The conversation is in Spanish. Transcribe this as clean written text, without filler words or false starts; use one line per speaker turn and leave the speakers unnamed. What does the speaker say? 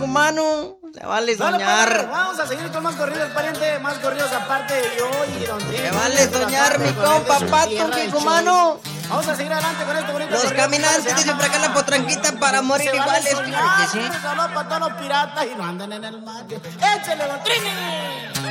Quijumano. Le vale
Dale,
soñar.
padre, vamos a seguir con más corridos, pariente. Más corridos aparte de yo y Don Tito.
Le vale soñar, mi compa Pato Quijumano.
Vamos a seguir adelante con este bonito
Los
corrido.
caminantes dicen por acá la potranquita para morir
Se vale
iguales.
soñar,
Fíjate que sí.
un saludo para todos los piratas y no anden en el mar. ¡Échale, Don Trini!